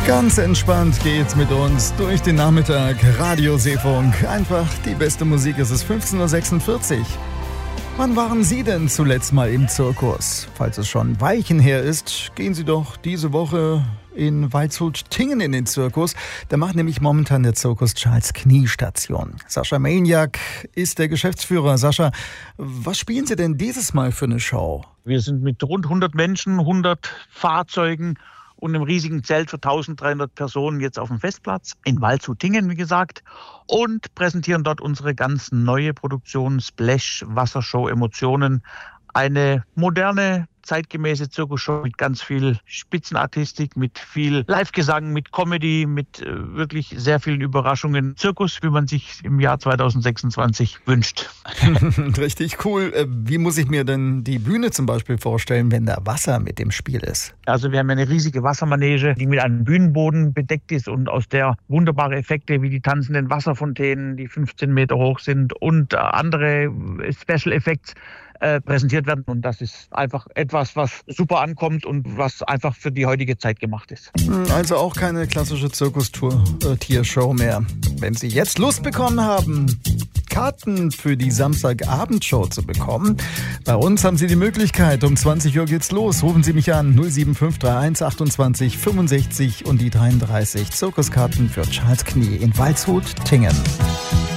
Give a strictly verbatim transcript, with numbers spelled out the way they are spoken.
Ganz entspannt geht's mit uns durch den Nachmittag. Radio Seefunk. Einfach die beste Musik. Es ist fünfzehn Uhr sechsundvierzig. Wann waren Sie denn zuletzt mal im Zirkus? Falls es schon Weichen her ist, gehen Sie doch diese Woche in Waldshut-Tingen in den Zirkus. Da macht nämlich momentan der Zirkus Charles Knie Station. Sascha Maniak ist der Geschäftsführer. Sascha, was spielen Sie denn dieses Mal für eine Show? Wir sind mit rund hundert Menschen, hundert Fahrzeugen und einem riesigen Zelt für eintausenddreihundert Personen jetzt auf dem Festplatz in Waldshut-Tingen, wie gesagt, und präsentieren dort unsere ganz neue Produktion Splash Wassershow Emotionen. Eine moderne, zeitgemäße Zirkusshow mit ganz viel Spitzenartistik, mit viel Live-Gesang, mit Comedy, mit äh, wirklich sehr vielen Überraschungen. Zirkus, wie man sich im Jahr zweitausendsechsundzwanzig wünscht. Richtig cool. Wie muss ich mir denn die Bühne zum Beispiel vorstellen, wenn da Wasser mit dem Spiel ist? Also wir haben eine riesige Wassermanege, die mit einem Bühnenboden bedeckt ist und aus der wunderbare Effekte wie die tanzenden Wasserfontänen, die fünfzehn Meter hoch sind und andere Special Effects Äh, präsentiert werden. Und das ist einfach etwas, was super ankommt und was einfach für die heutige Zeit gemacht ist. Also auch keine klassische Zirkustour-Tiershow mehr. Wenn Sie jetzt Lust bekommen haben, Karten für die Samstagabendshow zu bekommen, bei uns haben Sie die Möglichkeit. Um zwanzig Uhr geht's los. Rufen Sie mich an null sieben fünf drei eins achtundzwanzig fünfundsechzig und die dreiunddreißig. Zirkuskarten für Charles Knie in Waldshut-Tingen.